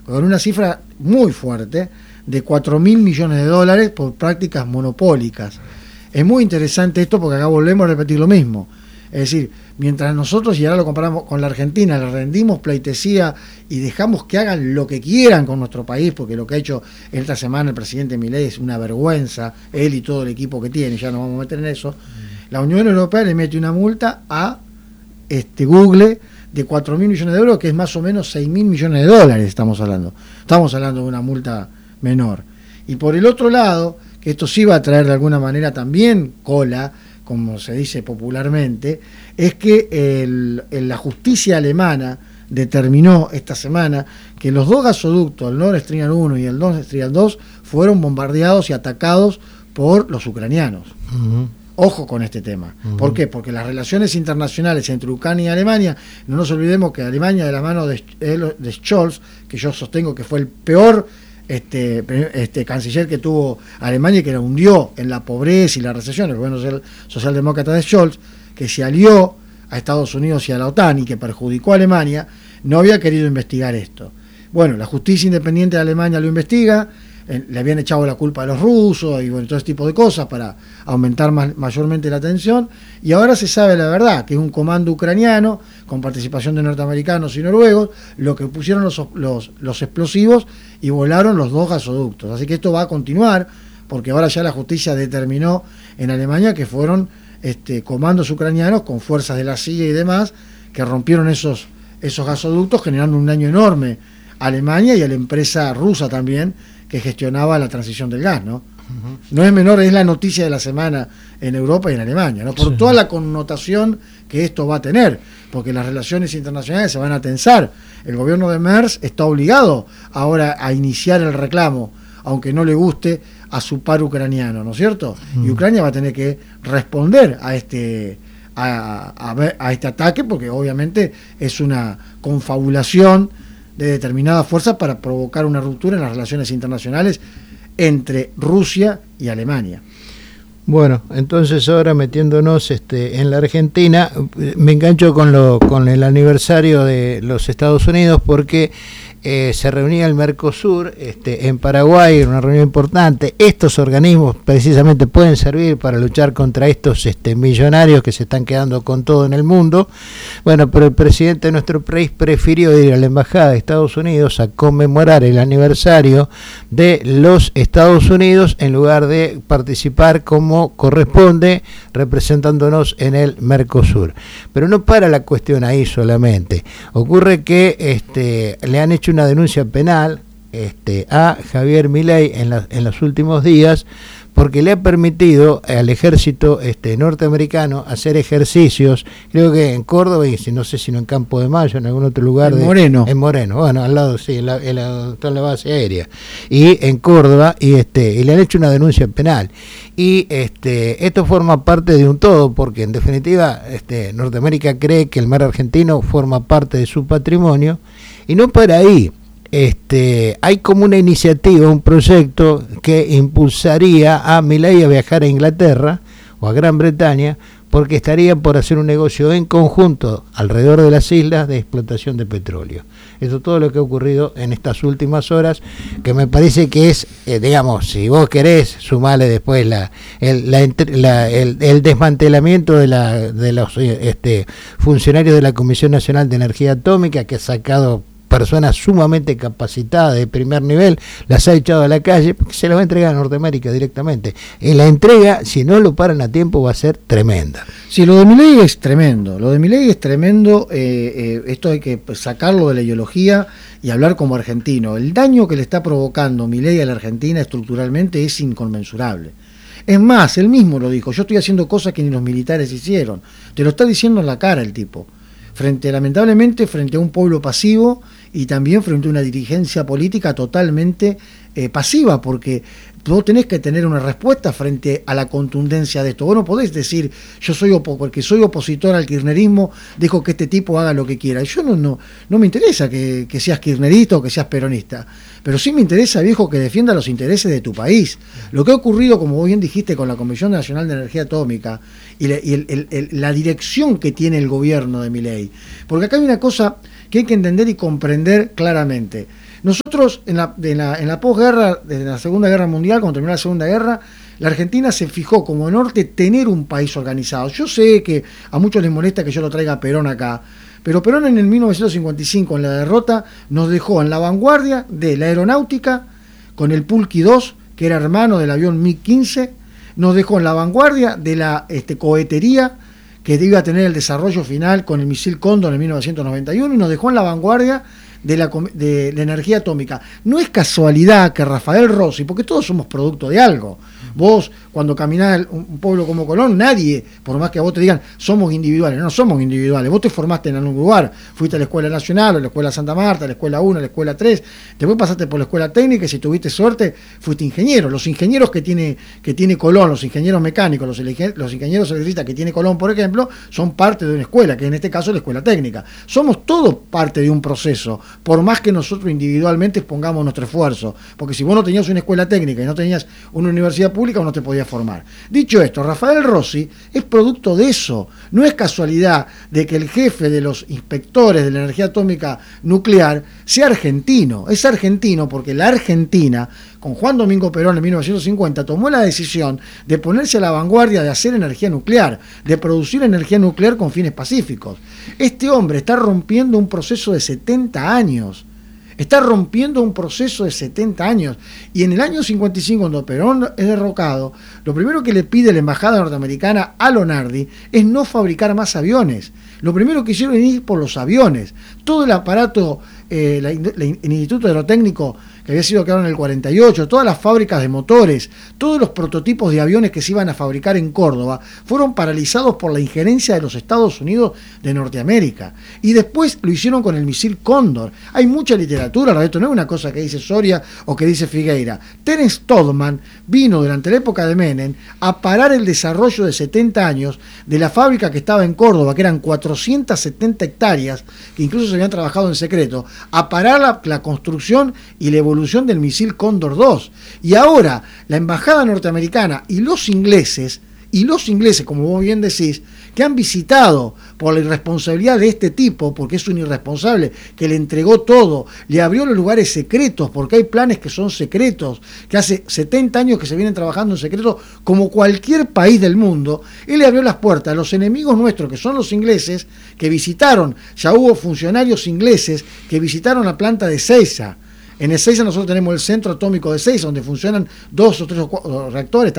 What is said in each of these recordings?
con una cifra muy fuerte de 4.000 millones de dólares por prácticas monopólicas. Es muy interesante esto porque acá volvemos a repetir lo mismo. Es decir, mientras nosotros, y ahora lo comparamos con la Argentina, le rendimos pleitesía y dejamos que hagan lo que quieran con nuestro país, porque lo que ha hecho esta semana el presidente Milei es una vergüenza, él y todo el equipo que tiene, ya nos vamos a meter en eso. La Unión Europea le mete una multa a Google de 4.000 millones de euros, que es más o menos 6.000 millones de dólares estamos hablando. Estamos hablando de una multa menor. Y por el otro lado, que esto sí va a traer de alguna manera también cola, como se dice popularmente, es que la justicia alemana determinó esta semana que los dos gasoductos, el Nord Stream 1 y el Nord Stream 2, fueron bombardeados y atacados por los ucranianos. Uh-huh. Ojo con este tema. Uh-huh. ¿Por qué? Porque las relaciones internacionales entre Ucrania y Alemania, no nos olvidemos que Alemania, de la mano de Scholz, que yo sostengo que fue el peor canciller que tuvo Alemania y que la hundió en la pobreza y la recesión, el gobierno socialdemócrata de Scholz, que se alió a Estados Unidos y a la OTAN y que perjudicó a Alemania, no había querido investigar esto. Bueno, la justicia independiente de Alemania lo investiga, le habían echado la culpa a los rusos y bueno, todo ese tipo de cosas para aumentar mayormente la tensión, y ahora se sabe la verdad, que es un comando ucraniano con participación de norteamericanos y noruegos lo que pusieron los explosivos y volaron los dos gasoductos. Así que esto va a continuar, porque ahora ya la justicia determinó en Alemania que fueron comandos ucranianos con fuerzas de la CIA y demás que rompieron esos gasoductos, generando un daño enorme a Alemania y a la empresa rusa también que gestionaba la transición del gas, ¿no? Uh-huh. No es menor, es la noticia de la semana en Europa y en Alemania, ¿no? Por sí, toda la connotación que esto va a tener, porque las relaciones internacionales se van a tensar. El gobierno de Merz está obligado ahora a iniciar el reclamo, aunque no le guste, a su par ucraniano, ¿no es cierto? Uh-huh. Y Ucrania va a tener que responder a este ataque, porque obviamente es una confabulación de determinadas fuerzas para provocar una ruptura en las relaciones internacionales entre Rusia y Alemania. Bueno, entonces ahora metiéndonos en la Argentina, me engancho con el aniversario de los Estados Unidos, porque se reunía el Mercosur en Paraguay, en una reunión importante. Estos organismos precisamente pueden servir para luchar contra estos millonarios que se están quedando con todo en el mundo. Bueno, pero el presidente de nuestro país prefirió ir a la embajada de Estados Unidos a conmemorar el aniversario de los Estados Unidos en lugar de participar como corresponde representándonos en el Mercosur. Pero no para la cuestión ahí solamente. Ocurre que le han hecho una denuncia penal a Javier Milei en los últimos días, porque le ha permitido al ejército norteamericano hacer ejercicios, creo que en Córdoba y no sé si no en Campo de Mayo, en algún otro lugar. En Moreno. En Moreno, bueno, al lado, sí, en la base aérea. Y en Córdoba, y le han hecho una denuncia penal. Y esto forma parte de un todo, porque en definitiva Norteamérica cree que el mar argentino forma parte de su patrimonio, y no para ahí. Hay como una iniciativa, un proyecto que impulsaría a Milei a viajar a Inglaterra o a Gran Bretaña, porque estarían por hacer un negocio en conjunto alrededor de las islas de explotación de petróleo. Eso es todo lo que ha ocurrido en estas últimas horas, que me parece que es, digamos, si vos querés, sumale después el desmantelamiento de los funcionarios de la Comisión Nacional de Energía Atómica, que ha sacado personas sumamente capacitadas de primer nivel, las ha echado a la calle, porque se las va a entregar a Norteamérica directamente. Y la entrega, si no lo paran a tiempo, va a ser tremenda. Sí, lo de Milei es tremendo. Esto hay que sacarlo de la ideología y hablar como argentino. El daño que le está provocando Milei a la Argentina estructuralmente es inconmensurable. Es más, él mismo lo dijo, yo estoy haciendo cosas que ni los militares hicieron. Te lo está diciendo en la cara el tipo. Lamentablemente frente a un pueblo pasivo y también frente a una dirigencia política totalmente pasiva, porque vos tenés que tener una respuesta frente a la contundencia de esto. Vos no podés decir, porque soy opositor al kirchnerismo, dejo que este tipo haga lo que quiera. Yo no me interesa que seas kirchnerista o que seas peronista, pero sí me interesa, viejo, que defienda los intereses de tu país. Lo que ha ocurrido, como vos bien dijiste, con la Comisión Nacional de Energía Atómica y la dirección que tiene el gobierno de Milei, porque acá hay una cosa que hay que entender y comprender claramente. Nosotros en la posguerra, desde la Segunda Guerra Mundial, cuando terminó la Segunda Guerra, la Argentina se fijó como norte tener un país organizado. Yo sé que a muchos les molesta que yo lo traiga a Perón acá, pero Perón en el 1955, en la derrota, nos dejó en la vanguardia de la aeronáutica con el Pulqui 2, que era hermano del avión MiG-15, nos dejó en la vanguardia de la cohetería, que iba a tener el desarrollo final con el misil Cóndor en 1991, y nos dejó en la vanguardia de la energía atómica. No es casualidad que Rafael Rossi, porque todos somos producto de algo. Vos, cuando caminás un pueblo como Colón, nadie, por más que a vos te digan, somos individuales, no somos individuales. Vos te formaste en algún lugar, fuiste a la Escuela Nacional, o a la Escuela Santa Marta, a la Escuela 1, a la Escuela 3, después pasaste por la Escuela Técnica y si tuviste suerte, fuiste ingeniero. Los ingenieros que tiene Colón, los ingenieros mecánicos, los ingenieros electricistas que tiene Colón, por ejemplo, son parte de una escuela, que en este caso es la Escuela Técnica. Somos todos parte de un proceso, por más que nosotros individualmente pongamos nuestro esfuerzo, porque si vos no tenías una escuela técnica y no tenías una universidad pública, no te podías formar. Dicho esto, Rafael Rossi es producto de eso. No es casualidad de que el jefe de los inspectores de la energía atómica nuclear sea argentino. Es argentino porque la Argentina, con Juan Domingo Perón en 1950, tomó la decisión de ponerse a la vanguardia de hacer energía nuclear, de producir energía nuclear con fines pacíficos. Este hombre está rompiendo un proceso de 70 años. Está rompiendo un proceso de 70 años. Y en el año 55, cuando Perón es derrocado, lo primero que le pide la embajada norteamericana a Lonardi es no fabricar más aviones. Lo primero que hicieron es ir por los aviones. Todo el aparato, el Instituto Aerotécnico, que había sido creado en el 48, todas las fábricas de motores, todos los prototipos de aviones que se iban a fabricar en Córdoba, fueron paralizados por la injerencia de los Estados Unidos de Norteamérica. Y después lo hicieron con el misil Cóndor. Hay mucha literatura, esto no es una cosa que dice Soria o que dice Figueira. Terence Todman vino durante la época de Menem a parar el desarrollo de 70 años de la fábrica que estaba en Córdoba, que eran 470 hectáreas, que incluso se habían trabajado en secreto, a parar la construcción y la evolución del misil Cóndor 2. Y ahora la embajada norteamericana y los ingleses, como vos bien decís, que han visitado por la irresponsabilidad de este tipo, porque es un irresponsable que le entregó todo, le abrió los lugares secretos, porque hay planes que son secretos, que hace 70 años que se vienen trabajando en secreto, como cualquier país del mundo. Él le abrió las puertas a los enemigos nuestros, que son los ingleses, que visitaron, ya hubo funcionarios ingleses que visitaron la planta de Seiza. En Ezeiza nosotros tenemos el centro atómico de Ezeiza, donde funcionan 2 o 3 o 4 reactores,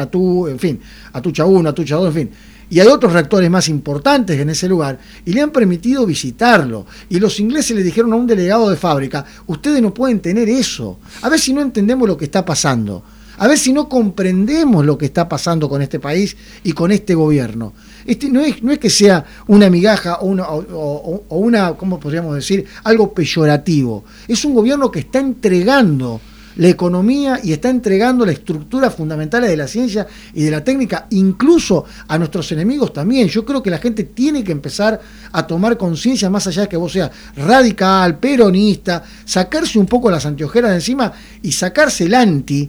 Atucha 1, Atucha 2, en fin. Y hay otros reactores más importantes en ese lugar, y le han permitido visitarlo. Y los ingleses le dijeron a un delegado de fábrica, ustedes no pueden tener eso. A ver si no entendemos lo que está pasando. A ver si no comprendemos lo que está pasando con este país y con este gobierno. No es que sea una migaja o una, ¿cómo podríamos decir?, algo peyorativo. Es un gobierno que está entregando la economía y está entregando la estructura fundamental de la ciencia y de la técnica, incluso a nuestros enemigos también. Yo creo que la gente tiene que empezar a tomar conciencia, más allá de que vos seas radical, peronista, sacarse un poco las anteojeras de encima y sacarse el anti.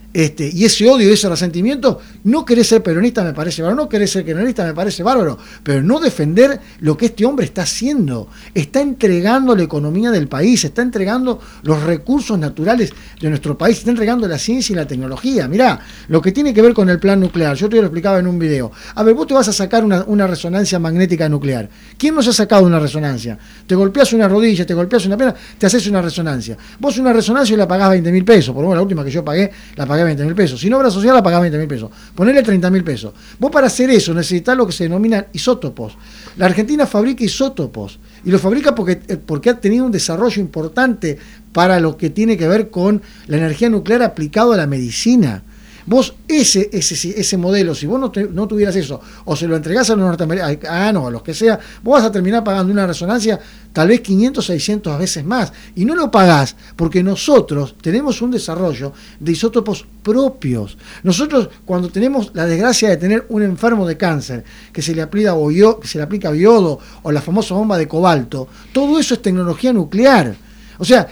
Y ese odio y ese resentimiento, no querés ser peronista me parece bárbaro, no querés ser kirchnerista me parece bárbaro, pero no defender lo que este hombre está haciendo. Está entregando la economía del país, está entregando los recursos naturales de nuestro país, está entregando la ciencia y la tecnología. Mirá, lo que tiene que ver con el plan nuclear, yo te lo explicaba en un video. A ver, vos te vas a sacar una resonancia magnética nuclear. ¿Quién no se ha sacado una resonancia? Te golpeas una rodilla, te golpeas una pierna, te haces una resonancia. Vos una resonancia y la pagás 20.000 pesos, por lo menos la última que yo pagué, la pagué 20.000 pesos. Si no obra social, la pagás 20.000 pesos. Ponele 30.000 pesos. Vos para hacer eso necesitas lo que se denominan isótopos. La Argentina fabrica isótopos. Y lo fabrica porque ha tenido un desarrollo importante para lo que tiene que ver con la energía nuclear aplicado a la medicina. Vos ese modelo, si vos no tuvieras eso, o se lo entregás a los norteamericanos, a los que sea, vos vas a terminar pagando una resonancia tal vez 500, 600 veces más. Y no lo pagás porque nosotros tenemos un desarrollo de isótopos propios. Nosotros, cuando tenemos la desgracia de tener un enfermo de cáncer que se le aplica biodo o la famosa bomba de cobalto, todo eso es tecnología nuclear. O sea,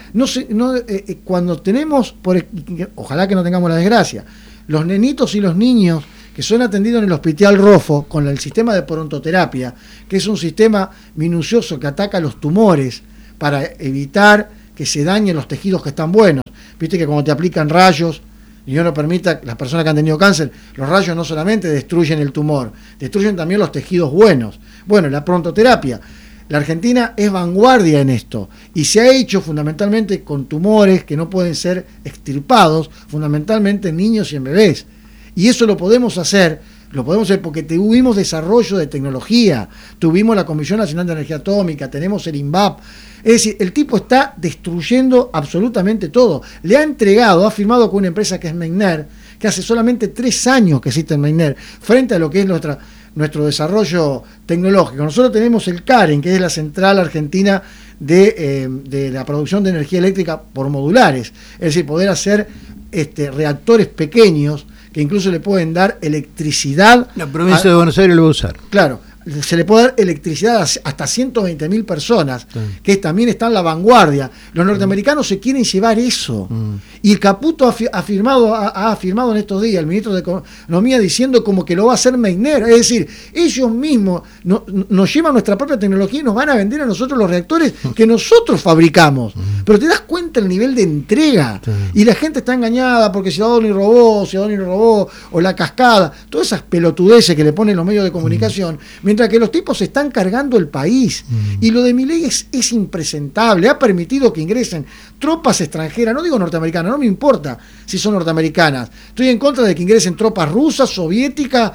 cuando tenemos, ojalá que no tengamos la desgracia, los nenitos y los niños que son atendidos en el Hospital Rofo con el sistema de prontoterapia, que es un sistema minucioso que ataca los tumores para evitar que se dañen los tejidos que están buenos. Viste que cuando te aplican rayos, y Dios no permita, las personas que han tenido cáncer, los rayos no solamente destruyen el tumor, destruyen también los tejidos buenos. Bueno, la prontoterapia. La Argentina es vanguardia en esto y se ha hecho fundamentalmente con tumores que no pueden ser extirpados, fundamentalmente en niños y en bebés. Y eso lo podemos hacer porque tuvimos desarrollo de tecnología, tuvimos la Comisión Nacional de Energía Atómica, tenemos el INVAP. Es decir, el tipo está destruyendo absolutamente todo. Le ha entregado, ha firmado con una empresa que es Meitner, que hace solamente 3 años que existe en Meitner, frente a lo que es nuestro desarrollo tecnológico. Nosotros tenemos el CAREN, que es la Central Argentina de la producción de energía eléctrica por modulares, es decir, poder hacer reactores pequeños que incluso le pueden dar electricidad. La provincia de Buenos Aires lo va a usar. Claro, se le puede dar electricidad hasta 120.000 personas, que también está en la vanguardia. Los norteamericanos se quieren llevar eso. Y Caputo ha afirmado en estos días, el ministro de Economía, diciendo como que lo va a hacer Meitner. Es decir, ellos mismos nos llevan nuestra propia tecnología y nos van a vender a nosotros los reactores que nosotros fabricamos. Pero te das cuenta el nivel de entrega. Y la gente está engañada porque Ciudadano y robó, o la cascada, todas esas pelotudeces que le ponen los medios de comunicación, mientras que los tipos están cargando el país. Y lo de Milei es impresentable. Ha permitido que ingresen tropas extranjeras, no digo norteamericanas, no me importa si son norteamericanas. Estoy en contra de que ingresen tropas rusas, soviéticas,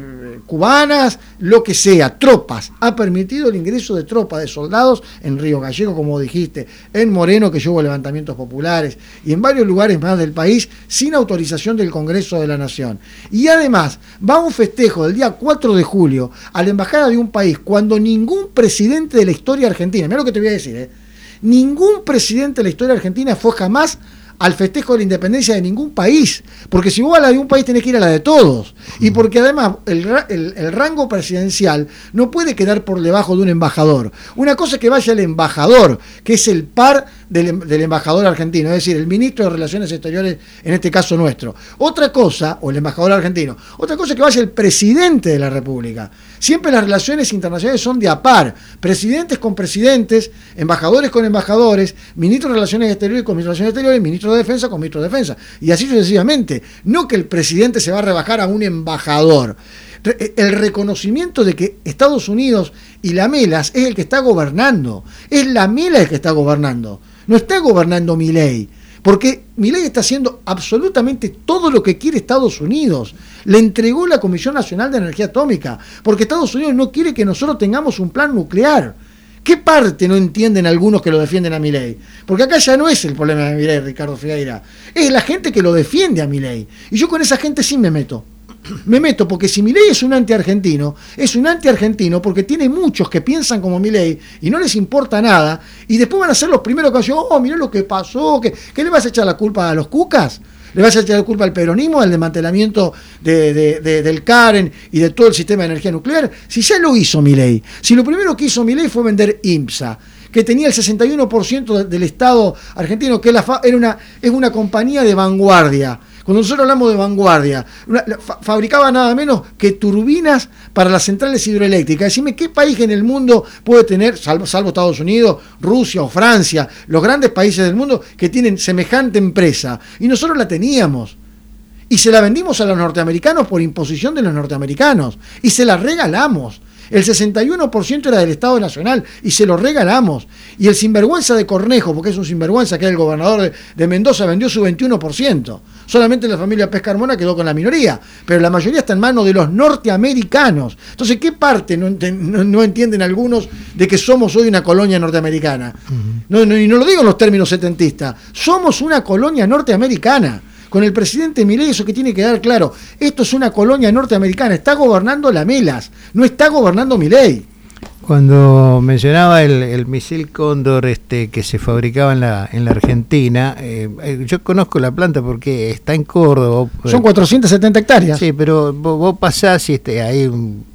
cubanas, lo que sea, tropas. Ha permitido el ingreso de tropas, de soldados en Río Gallegos, como dijiste, en Moreno, que hubo levantamientos populares, y en varios lugares más del país, sin autorización del Congreso de la Nación. Y además, va a un festejo del día 4 de julio a la embajada de un país cuando ningún presidente de la historia argentina, mira lo que te voy a decir, ningún presidente de la historia argentina fue jamás al festejo de la independencia de ningún país, porque si vos a la de un país tenés que ir a la de todos, y porque además el rango presidencial no puede quedar por debajo de un embajador. Una cosa es que vaya el embajador, que es el par del embajador argentino, es decir, el ministro de Relaciones Exteriores, en este caso nuestro. Otra cosa, o el embajador argentino, otra cosa es que vaya el presidente de la República. Siempre las relaciones internacionales son de a par, presidentes con presidentes, embajadores con embajadores, ministros de Relaciones Exteriores con ministros de Relaciones Exteriores, ministro de Defensa con ministro de Defensa, y así sucesivamente. No que el presidente se va a rebajar a un embajador. El reconocimiento de que Estados Unidos y la Melas es el que está gobernando, es la Mela el que está gobernando, no está gobernando Milei. Porque Milei está haciendo absolutamente todo lo que quiere Estados Unidos. Le entregó la Comisión Nacional de Energía Atómica, porque Estados Unidos no quiere que nosotros tengamos un plan nuclear. ¿Qué parte no entienden algunos que lo defienden a Milei? Porque acá ya no es el problema de Milei, Ricardo Figueira. Es la gente que lo defiende a Milei. Y yo con esa gente sí me meto. Me meto porque si Milei es un antiargentino porque tiene muchos que piensan como Milei y no les importa nada, y después van a ser los primeros que van a decir, mirá lo que pasó, ¿qué le vas a echar la culpa a los cucas? ¿Le vas a echar la culpa al peronismo, al desmantelamiento del CAREN y de todo el sistema de energía nuclear? Si ya lo hizo Milei, si lo primero que hizo Milei fue vender IMSA, que tenía el 61% del Estado argentino, que es una compañía de vanguardia. Cuando nosotros hablamos de vanguardia, fabricaba nada menos que turbinas para las centrales hidroeléctricas. Decime, ¿qué país en el mundo puede tener, salvo Estados Unidos, Rusia o Francia, los grandes países del mundo que tienen semejante empresa? Y nosotros la teníamos. Y se la vendimos a los norteamericanos por imposición de los norteamericanos. Y se la regalamos. El 61% era del Estado Nacional y se lo regalamos. Y el sinvergüenza de Cornejo, porque es un sinvergüenza que es el gobernador de Mendoza, vendió su 21%. Solamente la familia Pez Carmona quedó con la minoría, pero la mayoría está en manos de los norteamericanos. Entonces, ¿qué parte no entienden algunos de que somos hoy una colonia norteamericana? Y no lo digo en los términos setentistas. Somos una colonia norteamericana. Con el presidente Milei eso que tiene que dar claro. Esto es una colonia norteamericana. Está gobernando la Melas, no está gobernando Milei. Cuando mencionaba el misil Cóndor que se fabricaba en la Argentina, yo conozco la planta porque está en Córdoba. Son 470 hectáreas. Sí, pero vos pasás y hay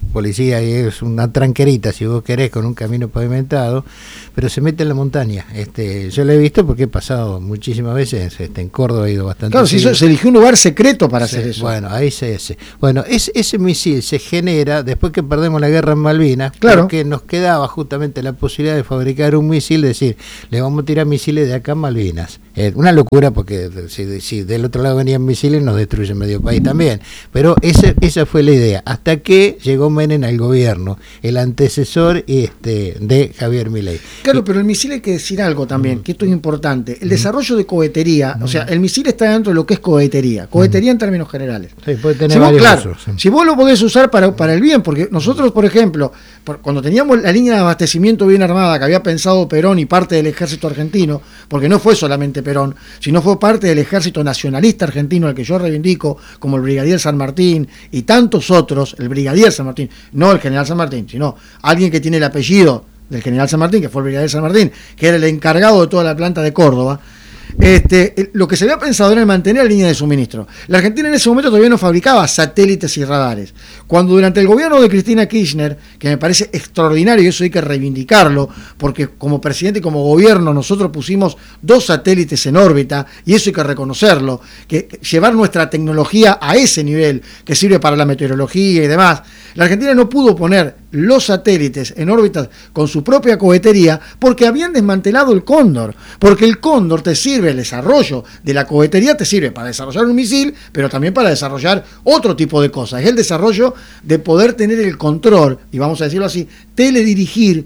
policía y es una tranquerita, si vos querés, con un camino pavimentado, pero se mete en la montaña. Yo lo he visto porque he pasado muchísimas veces, en Córdoba he ido bastante. Claro, si se eligió un lugar secreto para hacer eso. Bueno, ahí ese misil se genera después que perdemos la guerra en Malvinas, claro, porque nos quedaba justamente la posibilidad de fabricar un misil, decir, le vamos a tirar misiles de acá a Malvinas. Una locura, porque si del otro lado venían misiles nos destruyen medio país también, pero esa fue la idea, hasta que llegó Menem al gobierno, el antecesor de Javier Milei. Claro, pero el misil hay que decir algo también, que esto es importante, el desarrollo de cohetería, o sea, el misil está dentro de lo que es cohetería en términos generales. Sí, puede tener varios usos, sí. Si vos lo podés usar para el bien, porque nosotros, por ejemplo, cuando teníamos la línea de abastecimiento bien armada que había pensado Perón y parte del ejército argentino, porque no fue solamente Perón, sino fue parte del ejército nacionalista argentino al que yo reivindico, como el brigadier San Martín y tantos otros, el brigadier San Martín, no el general San Martín, sino alguien que tiene el apellido del general San Martín, que fue el brigadier San Martín, que era el encargado de toda la planta de Córdoba. Lo que se había pensado era mantener la línea de suministro. La Argentina en ese momento todavía no fabricaba satélites y radares. Cuando durante el gobierno de Cristina Kirchner, que me parece extraordinario y eso hay que reivindicarlo, porque como presidente y como gobierno nosotros pusimos 2 satélites en órbita, y eso hay que reconocerlo, que llevar nuestra tecnología a ese nivel, que sirve para la meteorología y demás. La Argentina no pudo poner los satélites en órbitas con su propia cohetería porque habían desmantelado el Cóndor, porque el Cóndor te sirve, el desarrollo de la cohetería te sirve para desarrollar un misil, pero también para desarrollar otro tipo de cosas, es el desarrollo de poder tener el control, y vamos a decirlo así, teledirigir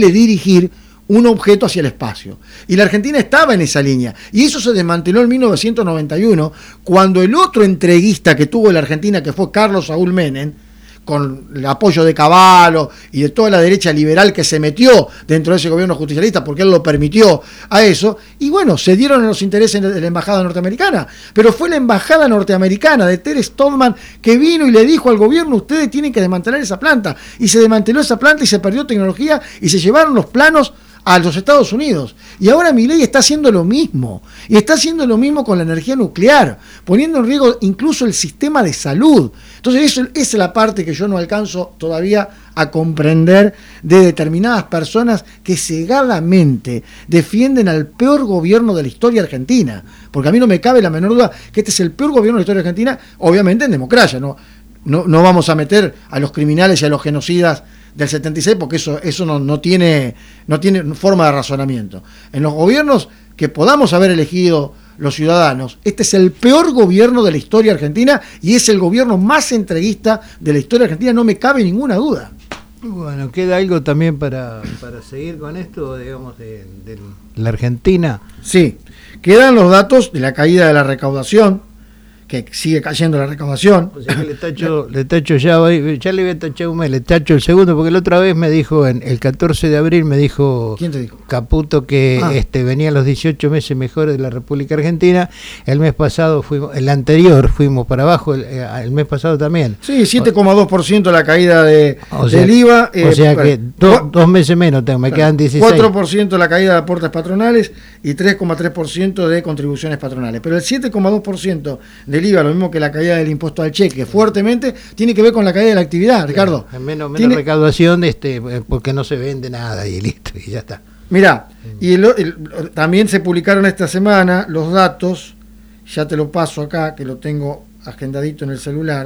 un objeto hacia el espacio. Y la Argentina estaba en esa línea. Y eso se desmanteló en 1991, cuando el otro entreguista que tuvo la Argentina, que fue Carlos Saúl Menem, con el apoyo de Cavallo y de toda la derecha liberal que se metió dentro de ese gobierno justicialista porque él lo permitió a eso, y bueno, se dieron los intereses de la embajada norteamericana, pero fue la embajada norteamericana de Ter Stodman que vino y le dijo al gobierno, ustedes tienen que desmantelar esa planta, y se desmanteló esa planta y se perdió tecnología y se llevaron los planos a los Estados Unidos. Y ahora Milei está haciendo lo mismo. Y está haciendo lo mismo con la energía nuclear, poniendo en riesgo incluso el sistema de salud. Entonces, esa es la parte que yo no alcanzo todavía a comprender de determinadas personas que cegadamente defienden al peor gobierno de la historia argentina. Porque a mí no me cabe la menor duda que este es el peor gobierno de la historia argentina, obviamente en democracia. No vamos a meter a los criminales y a los genocidas del 76 porque eso no tiene forma de razonamiento. En los gobiernos que podamos haber elegido los ciudadanos, este es el peor gobierno de la historia argentina y es el gobierno más entreguista de la historia argentina, no me cabe ninguna duda. Bueno, queda algo también para seguir con esto, digamos, de la Argentina. Sí, quedan los datos de la caída de la recaudación, que sigue cayendo la recaudación. O sea que le tacho ya le voy a tachar un mes, le tacho el segundo, porque la otra vez me dijo, el 14 de abril me dijo... ¿Quién te dijo? Caputo que venían los 18 meses mejores de la República Argentina. El mes pasado el anterior fuimos para abajo, el mes pasado también. Sí, 7,2% la caída del IVA. O sea que 2 meses menos me quedan 16. 4% la caída de aportes patronales y 3,3% de contribuciones patronales. Pero el 7,2% del IVA, lo mismo que la caída del impuesto al cheque, fuertemente tiene que ver con la caída de la actividad, Ricardo. Menos recaudación porque no se vende nada y listo, y ya está. Mirá, y también se publicaron esta semana los datos, ya te lo paso acá, que lo tengo agendadito en el celular,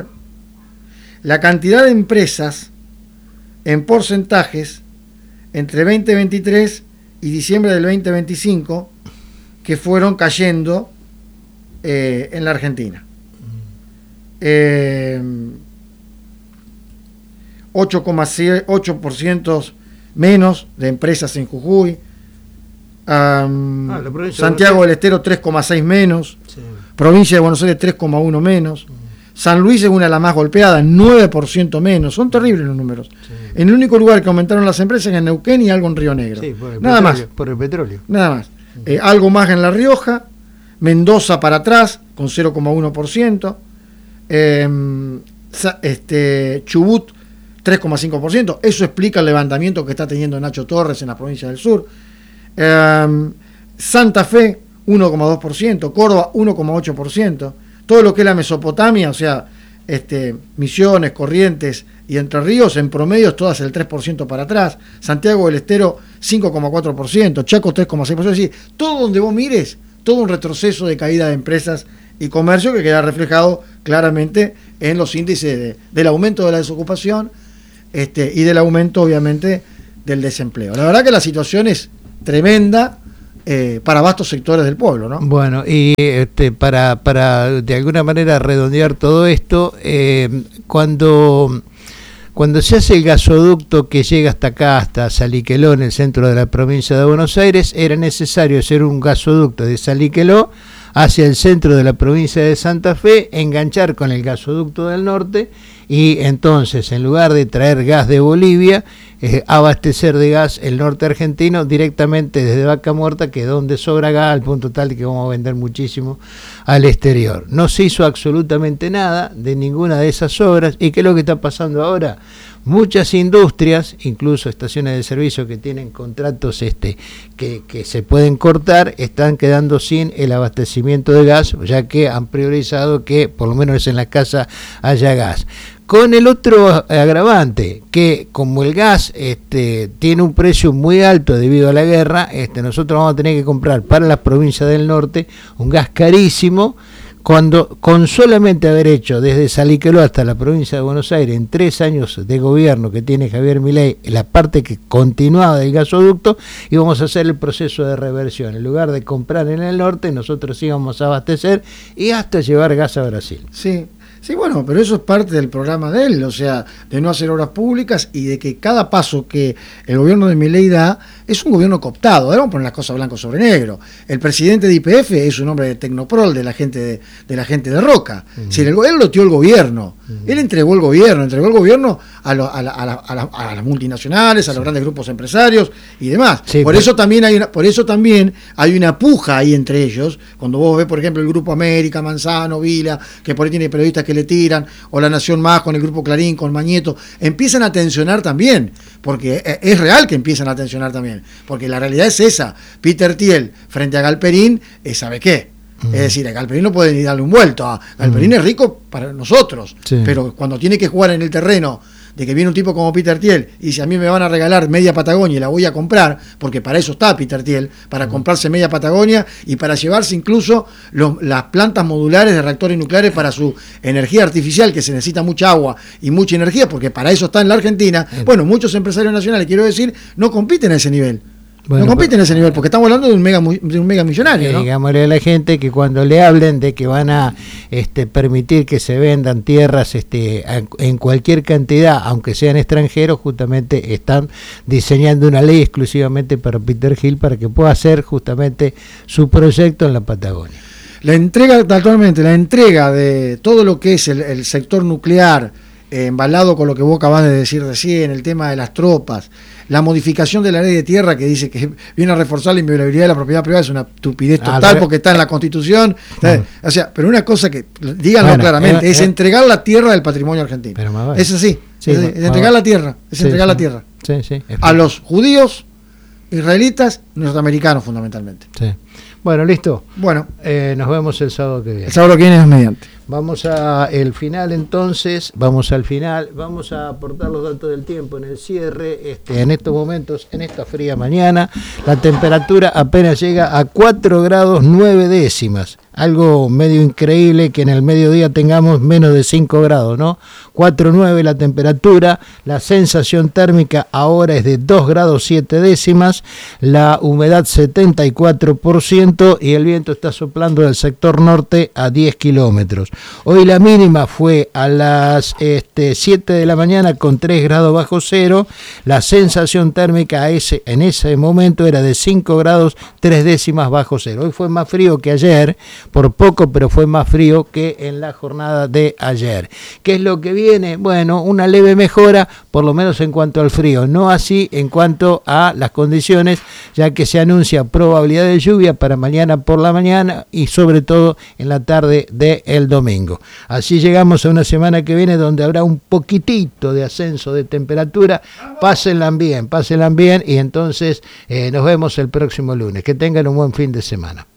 la cantidad de empresas en porcentajes entre 2023 y diciembre del 2025 que fueron cayendo en la Argentina. 8,8% menos de empresas en Jujuy. Santiago del Estero 3,6 menos. Sí. Provincia de Buenos Aires 3,1 menos. San Luis es una de las más golpeadas, 9% menos. Son terribles los números. Sí. En el único lugar que aumentaron las empresas es en Neuquén y algo en Río Negro. Sí, nada más. Por el petróleo. Nada más. Algo más en La Rioja. Mendoza para atrás con 0,1%. Chubut 3,5%. Eso explica el levantamiento que está teniendo Nacho Torres en la provincia del sur. Santa Fe 1,2%, Córdoba 1,8%. Todo lo que es la Mesopotamia, o sea, Misiones, Corrientes, y Entre Ríos en promedio todas el 3% para atrás, Santiago del Estero 5,4%, Chaco 3,6%, es decir, todo donde vos mires, todo un retroceso de caída de empresas y comercio que queda reflejado claramente en los índices del aumento de la desocupación y del aumento obviamente del desempleo. La verdad que la situación es tremenda para vastos sectores del pueblo, ¿no? Bueno, y para de alguna manera redondear todo esto, cuando se hace el gasoducto que llega hasta acá, hasta Saliqueló, en el centro de la provincia de Buenos Aires, era necesario hacer un gasoducto de Saliqueló hacia el centro de la provincia de Santa Fe, enganchar con el gasoducto del norte y entonces, en lugar de traer gas de Bolivia, abastecer de gas el norte argentino directamente desde Vaca Muerta, que es donde sobra gas, al punto tal de que vamos a vender muchísimo al exterior. No se hizo absolutamente nada de ninguna de esas obras. ¿Y qué es lo que está pasando ahora? Muchas industrias, incluso estaciones de servicio que tienen contratos que se pueden cortar, están quedando sin el abastecimiento de gas, ya que han priorizado que por lo menos en la casa haya gas. Con el otro agravante, que como el gas tiene un precio muy alto debido a la guerra, nosotros vamos a tener que comprar para las provincias del norte un gas carísimo, cuando con solamente haber hecho desde Saliqueló hasta la provincia de Buenos Aires en 3 años de gobierno que tiene Javier Milei, la parte que continuaba del gasoducto, íbamos a hacer el proceso de reversión. En lugar de comprar en el norte, nosotros íbamos a abastecer y hasta llevar gas a Brasil. Sí, bueno, pero eso es parte del programa de él, o sea, de no hacer obras públicas y de que cada paso que el gobierno de Milei da es un gobierno cooptado. Vamos a poner las cosas blanco sobre negro. El presidente de YPF es un hombre de Tecnoprol, de la gente de Roca. Si él loteó el gobierno, él entregó el gobierno a las multinacionales, a los grandes grupos empresarios y demás. Sí, por eso también hay una puja ahí entre ellos. Cuando vos ves, por ejemplo, el Grupo América, Manzano, Vila, que por ahí tiene periodistas que le tiran, o La Nación Más con el Grupo Clarín, con Mañeto, empiezan a tensionar también, porque es real que empiezan a tensionar también, porque la realidad es esa. Peter Thiel frente a Galperín, ¿sabe qué? Es decir, a Galperín no puede ni darle un vuelto. Galperín es rico para nosotros, pero cuando tiene que jugar en el terreno de que viene un tipo como Peter Thiel y dice, a mí me van a regalar media Patagonia y la voy a comprar, porque para eso está Peter Thiel, para comprarse media Patagonia y para llevarse incluso las plantas modulares de reactores nucleares para su energía artificial, que se necesita mucha agua y mucha energía, porque para eso está en la Argentina. Bueno, muchos empresarios nacionales, quiero decir, no compiten a ese nivel. Bueno, no compiten a ese nivel, porque estamos hablando de un mega millonario, ¿no? Digámosle a la gente que cuando le hablen de que van a permitir que se vendan tierras en cualquier cantidad, aunque sean extranjeros, justamente están diseñando una ley exclusivamente para Peter Thiel, para que pueda hacer justamente su proyecto en la Patagonia. La entrega de todo lo que es el sector nuclear, embalado con lo que vos acabás de decir recién, el tema de las tropas, la modificación de la ley de tierra que dice que viene a reforzar la inviolabilidad de la propiedad privada, es una estupidez total porque está en la Constitución. O sea, pero una cosa que, díganlo claramente, es entregar la tierra del patrimonio argentino. Es así, es entregar la tierra, la tierra. A los judíos, israelitas, norteamericanos fundamentalmente. Bueno, listo. Bueno, nos vemos el sábado que viene. El sábado que viene es mediante. Vamos al final entonces, vamos a aportar los datos del tiempo en el cierre. En estos momentos, en esta fría mañana, la temperatura apenas llega a 4 grados 9 décimas. Algo medio increíble que en el mediodía tengamos menos de 5 grados, ¿no? 4,9 la temperatura, la sensación térmica ahora es de 2 grados 7 décimas, la humedad 74% y el viento está soplando del sector norte a 10 kilómetros. Hoy la mínima fue a las 7 de la mañana con 3 grados bajo cero, la sensación térmica en ese momento era de 5 grados 3 décimas bajo cero. Hoy fue más frío que ayer, por poco, pero fue más frío que en la jornada de ayer. ¿Qué es lo que viene? Bueno, una leve mejora, por lo menos en cuanto al frío, no así en cuanto a las condiciones, ya que se anuncia probabilidad de lluvia para mañana por la mañana y sobre todo en la tarde del domingo. Así llegamos a una semana que viene donde habrá un poquitito de ascenso de temperatura. Pásenla bien y entonces nos vemos el próximo lunes. Que tengan un buen fin de semana.